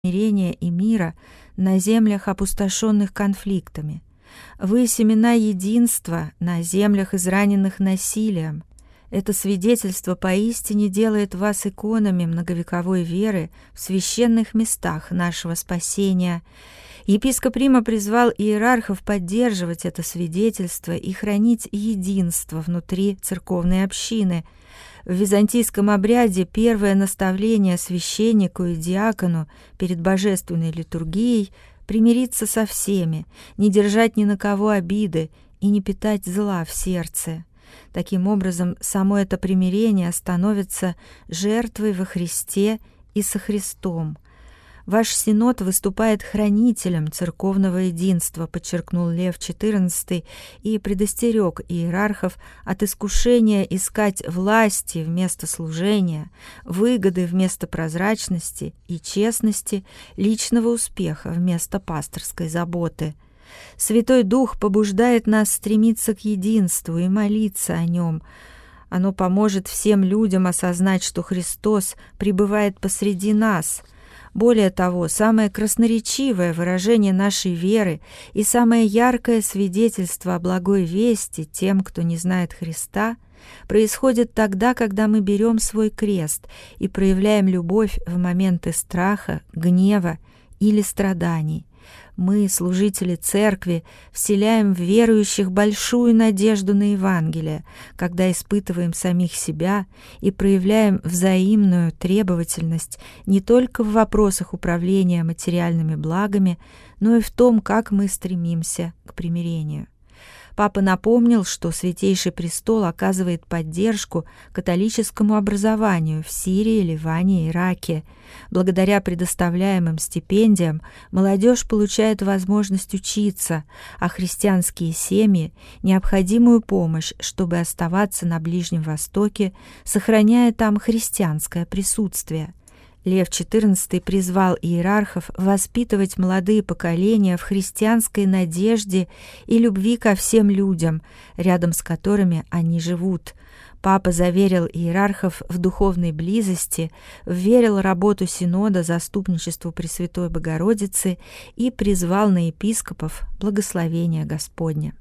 примирения и мира на землях, опустошенных конфликтами. Вы семена единства на землях, израненных насилием. Это свидетельство поистине делает вас иконами многовековой веры в священных местах нашего спасения. Епископ Рима призвал иерархов поддерживать это свидетельство и хранить единство внутри церковной общины. В византийском обряде первое наставление священнику и диакону перед божественной литургией — примириться со всеми, не держать ни на кого обиды и не питать зла в сердце. Таким образом, само это примирение становится жертвой во Христе и со Христом. Ваш синод выступает хранителем церковного единства, подчеркнул Лев XIV и предостерег иерархов от искушения искать власти вместо служения, выгоды вместо прозрачности и честности, личного успеха вместо пасторской заботы. Святой Дух побуждает нас стремиться к единству и молиться о нем. Оно поможет всем людям осознать, что Христос пребывает посреди нас. Более того, самое красноречивое выражение нашей веры и самое яркое свидетельство о благой вести тем, кто не знает Христа, происходит тогда, когда мы берем свой крест и проявляем любовь в моменты страха, гнева или страданий. Мы, служители церкви, вселяем в верующих большую надежду на Евангелие, когда испытываем самих себя и проявляем взаимную требовательность не только в вопросах управления материальными благами, но и в том, как мы стремимся к примирению. Папа напомнил, что Святейший Престол оказывает поддержку католическому образованию в Сирии, Ливане и Ираке. Благодаря предоставляемым стипендиям молодежь получает возможность учиться, а христианские семьи – необходимую помощь, чтобы оставаться на Ближнем Востоке, сохраняя там христианское присутствие. Лев XIV призвал иерархов воспитывать молодые поколения в христианской надежде и любви ко всем людям, рядом с которыми они живут. Папа заверил иерархов в духовной близости, вверил работу Синода заступничеству Пресвятой Богородицы и призвал на епископов благословения Господня.